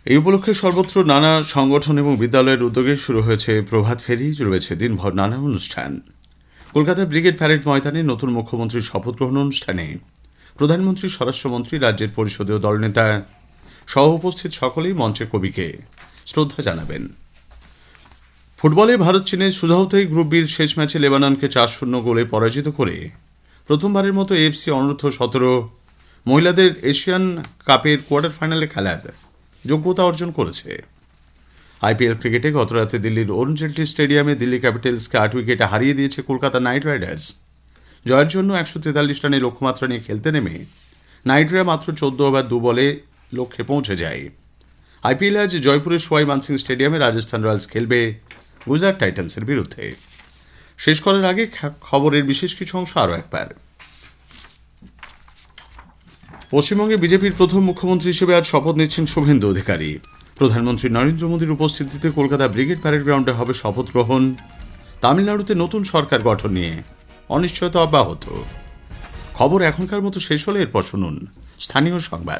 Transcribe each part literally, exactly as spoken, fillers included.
এই উপলক্ষে সর্বত্র নানা সংগঠন এবং বিদ্যালয়ের উদ্যোগে শুরু হয়েছে প্রভাত ফেরি, রয়েছে দিনভর নানা অনুষ্ঠান। কলকাতার ব্রিগেড প্যারেড ময়দানে নতুন মুখ্যমন্ত্রীর শপথ গ্রহণ অনুষ্ঠানে প্রধানমন্ত্রী, স্বরাষ্ট্রমন্ত্রী, রাজ্যের পরিষদীয় দলনেতা সহ উপস্থিত সকলেই মঞ্চে কবিকে শ্রদ্ধা জানাবেন। ফুটবলে ভারত চীনের সুঝাউতে গ্রুপ বির শেষ ম্যাচে লেবাননকে চার শূন্য গোলে পরাজিত করে প্রথমবারের মতো এএফসি অনূর্ধ্ব সতেরো মহিলাদের এশিয়ান কাপের কোয়ার্টার ফাইনালে খেলার যোগ্যতা অর্জন করেছে। আইপিএল ক্রিকেটে গতরাতে দিল্লির অরুণ জেটলি স্টেডিয়ামে দিল্লি ক্যাপিটালসকে আট উইকেটে হারিয়ে দিয়েছে কলকাতা নাইট রাইডার্স। জয়ের জন্য একশো তেতাল্লিশ রানের লক্ষ্যমাত্রা নিয়ে খেলতে নেমে নাইটরা মাত্র চোদ্দ ওভার দু বলে লক্ষ্যে পৌঁছে যায়। আইপিএল আজ জয়পুরের সোয়াই মানসিং স্টেডিয়ামে রাজস্থান রয়্যালস খেলবে গুজরাট টাইটান্সের বিরুদ্ধে। শেষ করার আগে খবরের বিশেষ কিছু অংশ আরও একবার। পশ্চিমবঙ্গে বিজেপির প্রথম মুখ্যমন্ত্রী হিসেবে আজ শপথ নিচ্ছেন শুভেন্দু অধিকারী। প্রধানমন্ত্রী নরেন্দ্র মোদীর উপস্থিতিতে কলকাতা ব্রিগেড প্যারেড গ্রাউন্ডে হবে শপথ গ্রহণ। তামিলনাড়ুতে নতুন সরকার গঠন নিয়ে অনিশ্চয়তা অব্যাহত। খবর এখনকার মতো শেষ হলে এরপর শুনুন স্থানীয় সংবাদ।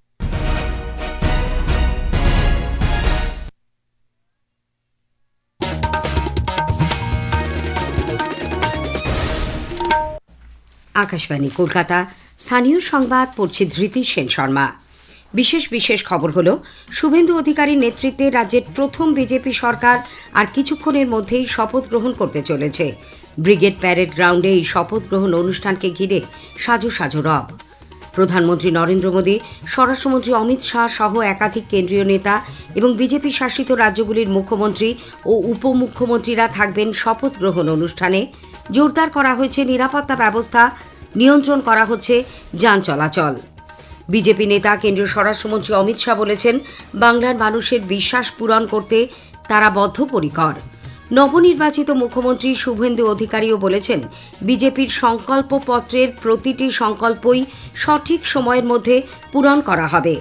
আকাশবাণী কলকাতা, স্থানীয় সংবাদ পড়ছে ধৃতি সেন শর্মা। বিশেষ বিশেষ খবর হল, শুভেন্দু অধিকারীর নেতৃত্বে রাজ্যের প্রথম বিজেপি সরকার আর কিছুক্ষণের মধ্যেই শপথ গ্রহণ করতে চলেছে। ব্রিগেড প্যারেড গ্রাউন্ডে এই শপথ গ্রহণ অনুষ্ঠানকে ঘিরে সাজো সাজো রব। প্রধানমন্ত্রী নরেন্দ্র মোদী, স্বরাষ্ট্রমন্ত্রী অমিত শাহ সহ একাধিক কেন্দ্রীয় নেতা এবং বিজেপি শাসিত রাজ্যগুলির মুখ্যমন্ত্রী ও উপমুখ্যমন্ত্রীরা থাকবেন শপথ গ্রহণ অনুষ্ঠানে। জোরদার করা হয়েছে নিরাপত্তা ব্যবস্থা, নিয়ন্ত্রণ করা হচ্ছে যান চলাচল। বিজেপি নেতা কেন্দ্রীয় স্বরাষ্ট্রমন্ত্রী অমিত শাহ বলেছেন, বাংলার মানুষের বিশ্বাস পূরণ করতে তারা বদ্ধপরিকর। নবনির্বাচিত মুখ্যমন্ত্রী শুভেন্দু অধিকারীও বলেছেন, বিজেপির সংকল্পপত্রের প্রতিটি সংকল্পই সঠিক সময়ের মধ্যে পূরণ করা হবে।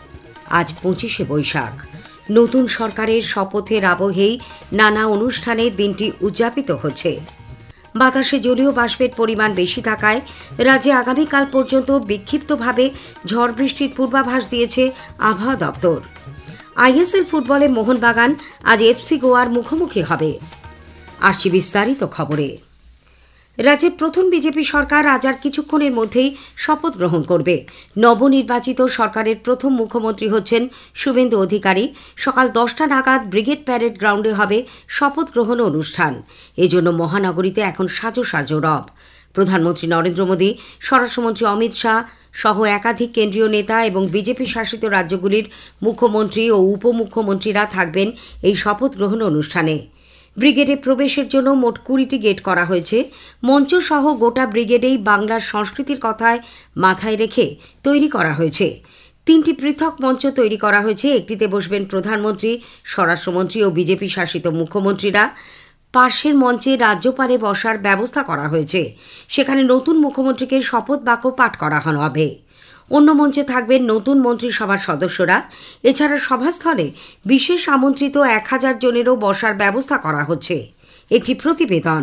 আজ পঁচিশে বৈশাখ। নতুন সরকারের শপথের আবহেই নানা অনুষ্ঠানে দিনটি উদযাপিত হচ্ছে। বাতাসে জলীয় বাষ্পের পরিমাণ বেশি থাকায় রাজ্যে আগামীকাল পর্যন্ত বিক্ষিপ্তভাবে ঝড় বৃষ্টির পূর্বাভাস দিয়েছে আবহাওয়া দপ্তর। আইএসএল ফুটবলে মোহনবাগান আজ এফসি গোয়ার মুখোমুখি হবে। আসছি বিস্তারিত খবরে। রাজ্যের প্রথম বিজেপি সরকার আজ আর কিছুক্ষণের মধ্যেই শপথ গ্রহণ করবে। নবনির্বাচিত সরকারের প্রথম মুখ্যমন্ত্রী হচ্ছেন শুভেন্দু অধিকারী। সকাল দশটা নাগাদ ব্রিগেড প্যারেড গ্রাউন্ডে হবে শপথ গ্রহণ অনুষ্ঠান। এজন্য মহানগরীতে এখন সাজো সাজো রব। প্রধানমন্ত্রী নরেন্দ্র মোদী, স্বরাষ্ট্রমন্ত্রী অমিত শাহ সহ একাধিক কেন্দ্রীয় নেতা এবং বিজেপি শাসিত রাজ্যগুলির মুখ্যমন্ত্রী ও উপমুখ্যমন্ত্রীরা থাকবেন এই শপথ গ্রহণ অনুষ্ঠানে। ব্রিগেডে প্রবেশের জন্য মোট কুড়িটি গেট করা হয়েছে। মঞ্চ সহ গোটা ব্রিগেডেই বাংলার সংস্কৃতির কথায় মাথায় রেখে তৈরি করা হয়েছে। তিনটি পৃথক মঞ্চ তৈরি করা হয়েছে। একটিতে বসবেন প্রধানমন্ত্রী, স্বরাষ্ট্রমন্ত্রী ও বিজেপি শাসিত মুখ্যমন্ত্রীরা। পাশের মঞ্চে রাজ্যপালে বসার ব্যবস্থা করা হয়েছে। সেখানে নতুন মুখ্যমন্ত্রীকে শপথ বাক্য পাঠ করা হবে। অন্য মঞ্চে থাকবেন নতুন মন্ত্রিসভার সদস্যরা। এছাড়া সভাস্থলে বিশেষ আমন্ত্রিত এক হাজার জনেরও বসার ব্যবস্থা করা হচ্ছে। একটি প্রতিবেদন।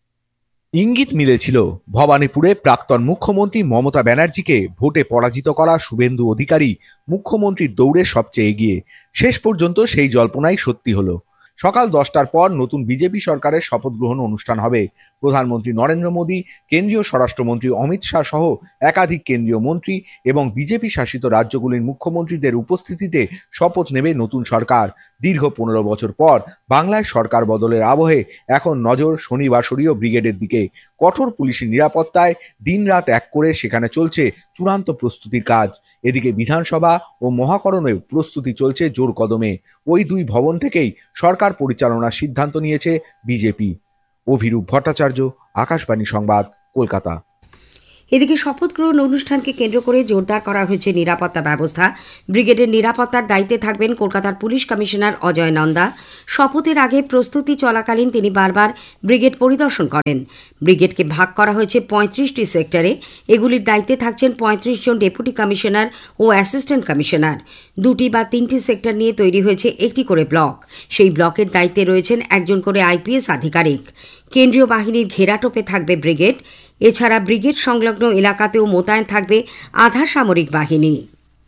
ইঙ্গিত মিলেছিল ভবানীপুরে প্রাক্তন মুখ্যমন্ত্রী মমতা ব্যানার্জিকে ভোটে পরাজিত করা শুভেন্দু অধিকারী মুখ্যমন্ত্রীর দৌড়ে সবচেয়ে এগিয়ে। শেষ পর্যন্ত সেই জল্পনাই সত্যি হলো। সকাল দশটার পর নতুন বিজেপি সরকারের শপথ গ্রহণ অনুষ্ঠান হবে। প্রধানমন্ত্রী নরেন্দ্র মোদী, কেন্দ্রীয় স্বরাষ্ট্রমন্ত্রী অমিত শাহ সহ একাধিক কেন্দ্রীয় মন্ত্রী এবং বিজেপি শাসিত রাজ্যগুলির মুখ্যমন্ত্রীদের উপস্থিতিতে শপথ নেবে নতুন সরকার। দীর্ঘ পনেরো বছর পর বাংলায় সরকার বদলের আবহে এখন নজর শনিবাসরীয় ব্রিগেডের দিকে। কঠোর পুলিশি নিরাপত্তায় দিনরাত এক করে সেখানে চলছে চূড়ান্ত প্রস্তুতির কাজ। এদিকে বিধানসভা ও মহাকরণেও প্রস্তুতি চলছে জোর কদমে। ওই দুই ভবন থেকেই সরকার পরিচালনার সিদ্ধান্ত নিয়েছে বিজেপি। অভিরূপ ভট্টাচার্য, আকাশবাণী সংবাদ, কলকাতা। এদিকে শপথ গ্রহণ অনুষ্ঠানকে কেন্দ্র করে জোরদার করা হয়েছে নিরাপত্তা ব্যবস্থা। ব্রিগেডের নিরাপত্তার দায়িত্বে থাকবেন কলকাতার পুলিশ কমিশনার অজয় নন্দা। শপথের আগে প্রস্তুতি চলাকালীন তিনি বারবার ব্রিগেড পরিদর্শন করেন। ব্রিগেডকে ভাগ করা হয়েছে পঁয়ত্রিশটি সেক্টরে। এগুলির দায়িত্বে থাকছেন পঁয়ত্রিশ জন ডেপুটি কমিশনার ও অ্যাসিস্ট্যান্ট কমিশনার। দুটি বা তিনটি সেক্টর নিয়ে তৈরি হয়েছে একটি করে ব্লক। সেই ব্লকের দায়িত্বে রয়েছেন একজন করে আইপিএস আধিকারিক। কেন্দ্রীয় বাহিনীর ঘেরাটোপে থাকবে ব্রিগেড। এছাড়া ব্রিগেড সংলগ্ন এলাকাতেও মোতায়েন থাকবে আধা সামরিক বাহিনী।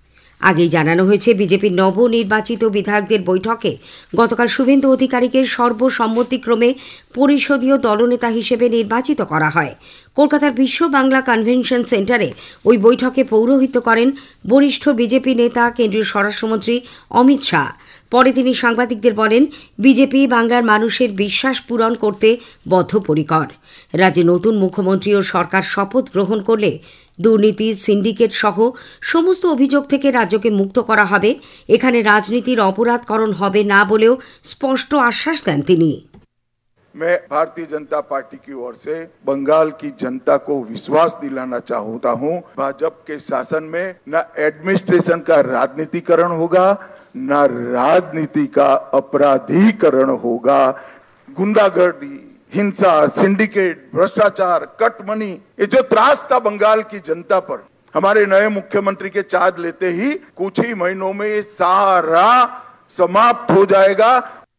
আগেই জানানো হয়েছে, বিজেপির নবনির্বাচিত বিধায়কদের বৈঠকে গতকাল শুভেন্দু অধিকারীকে সর্বসম্মতিক্রমে পরিষদীয় দলনেতা হিসেবে নির্বাচিত করা হয়। কলকাতার বিশ্ব বাংলা কনভেনশন সেন্টারে ওই বৈঠকে পৌরোহিত্য করেন বরিষ্ঠ বিজেপি নেতা কেন্দ্রীয় স্বরাষ্ট্রমন্ত্রী অমিত শাহ। পরে তিনি সাংবাদিকদের বলেন, বিজেপি বাংলার মানুষের বিশ্বাস পূরণ করতে বদ্ধপরিকর। রাজ্যে নতুন মুখ্যমন্ত্রী ও সরকার শপথ গ্রহণ করলে দুর্নীতি, সিন্ডিকেট সহ সমস্ত অভিযোগ থেকে রাজ্যকে মুক্ত করা হবে। এখানে রাজনীতির অপরাধকরণ হবে না বলেও স্পষ্ট আশ্বাস দেন তিনি। मैं भारतीय जनता पार्टी की ओर से बंगाल की जनता को विश्वास दिलाना चाहता हूं, भाजपा के शासन में न एडमिनिस्ट्रेशन का राजनीतिकरण होगा, न राजनीति का अपराधीकरण होगा। गुंडागर्दी, हिंसा, सिंडिकेट, भ्रष्टाचार, कट मनी, ये जो त्रास था बंगाल की जनता पर, हमारे नए मुख्यमंत्री के चार्ज लेते ही कुछ ही महीनों में ये सारा समाप्त हो जाएगा।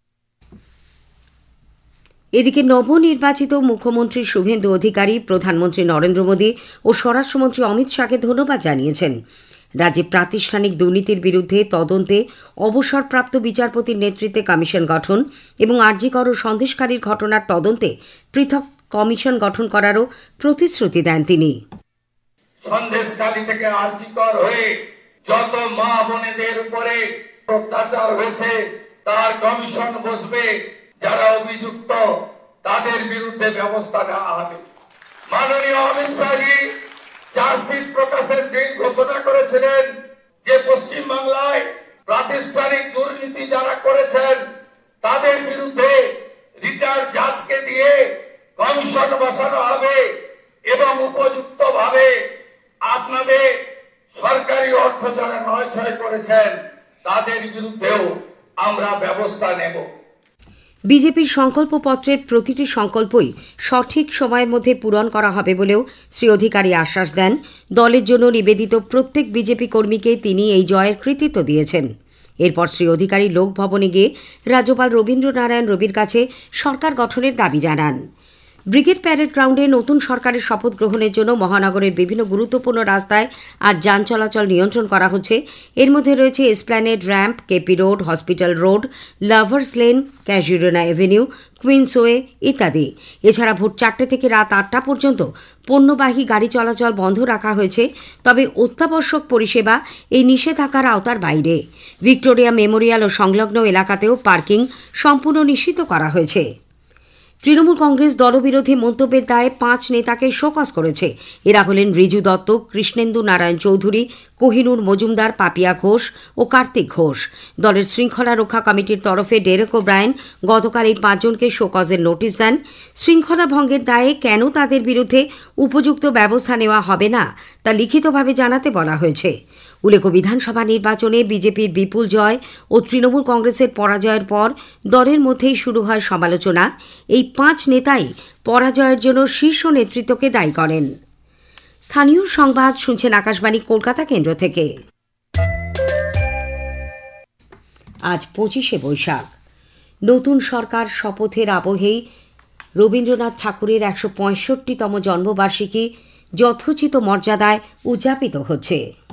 এদিকে নবনির্বাচিত মুখ্যমন্ত্রী শুভেন্দু অধিকারী প্রধানমন্ত্রী নরেন্দ্র মোদী ও স্বরাষ্ট্রমন্ত্রী অমিত শাহকে ধন্যবাদ জানিয়েছেন। রাজ্যে প্রাতিষ্ঠানিক দুর্নীতির বিরুদ্ধে তদন্তে অবসরপ্রাপ্ত বিচারপতির নেতৃত্বে কমিশন গঠন এবং আরজিকর ও সন্দেশকারীর ঘটনার তদন্তে পৃথক কমিশন গঠন করারও প্রতিশ্রুতি দেন তিনি। সন্দেশকারী থেকে আরজিকর হয়ে যত মা বোনেদের উপরে অত্যাচার হয়েছে তার কমিশন বসবে। যারা অভিযুক্ত তাদের বিরুদ্ধে ব্যবস্থা নেওয়া হবে। মাননীয় অমিত শাহজি চার্জশিট প্রকাশের দিন ঘোষণা করেছিলেন যে পশ্চিম বাংলায় প্রাতিষ্ঠানিক দুর্নীতি যারা করেছেন তাদের বিরুদ্ধে রিটায়ার্ড জাজকে দিয়ে কমিশন বসানো হবে এবং উপযুক্ত ভাবে আপনাদের সরকারি অর্থ যারা নয় ছয় করেছেন তাদের বিরুদ্ধেও আমরা ব্যবস্থা নেব। বিজেপির সংকল্পপত্রের প্রতিটি সংকল্পই সঠিক সময়ের মধ্যে পূরণ করা হবে বলেও শ্রী অধিকারী আশ্বাস দেন। দলের জন্য নিবেদিত প্রত্যেক বিজেপি কর্মীকে তিনি এই জয়ের কৃতিত্ব দিয়েছেন। এরপর শ্রী অধিকারী লোকভবনে গিয়ে রাজ্যপাল রবীন্দ্রনারায়ণ রবির কাছে সরকার গঠনের দাবি জানান। ব্রিগেড প্যারেড গ্রাউন্ডে নতুন সরকারের শপথ গ্রহণের জন্য মহানগরের বিভিন্ন গুরুত্বপূর্ণ রাস্তায় আজ যান চলাচল নিয়ন্ত্রণ করা হচ্ছে। এর মধ্যে রয়েছে Esplanade, ramp, KP road, hospital road, lovers lane, Casuarina Avenue, কুইন্সওয়ে ইত্যাদি। এছাড়া ভোর চারটে থেকে রাত আটটা পর্যন্ত পণ্যবাহী গাড়ি চলাচল বন্ধ রাখা হয়েছে। তবে অত্যাবশ্যক পরিষেবা এই নিষেধাজ্ঞার আওতার বাইরে। ভিক্টোরিয়া মেমোরিয়াল ও সংলগ্ন এলাকাতেও পার্কিং সম্পূর্ণ নিষিদ্ধ করা হয়েছে। তৃণমূল কংগ্রেস দলবিরোধী মন্তব্যের দায়ে পাঁচ নেতাকে শোকজ করেছে। এরা হলেন রিজু দত্ত, কৃষ্ণেন্দু নারায়ণ চৌধুরী, কোহিনুর মজুমদার, পাপিয়া ঘোষ ও কার্তিক ঘোষ। দলের শৃঙ্খলা রক্ষা কমিটির তরফে ডেরেক ওব্রায়েন গতকাল এই পাঁচজনকে শোকজের নোটিশ দেন। শৃঙ্খলা ভঙ্গের দায়ে কেন তাদের বিরুদ্ধে উপযুক্ত ব্যবস্থা নেওয়া হবে না তা লিখিতভাবে জানাতে বলা হয়েছে। উল্লেখ্য, বিধানসভা নির্বাচনে বিজেপির বিপুল জয় ও তৃণমূল কংগ্রেসের পরাজয়ের পর দলের মধ্যেই শুরু হয় সমালোচনা। এই পাঁচ নেতাই পরাজয়ের জন্য শীর্ষ নেতৃত্বকে দায়ী করেন। স্থানীয় সংবাদ শুনছেন আকাশবাণী কলকাতা কেন্দ্র থেকে। আজ পঁচিশে বৈশাখ। নতুন সরকার শপথের আবহেই রবীন্দ্রনাথ ঠাকুরের একশো পঁয়ষট্টিতম জন্মবার্ষিকী যথোচিত মর্যাদায় উদযাপিত হচ্ছে।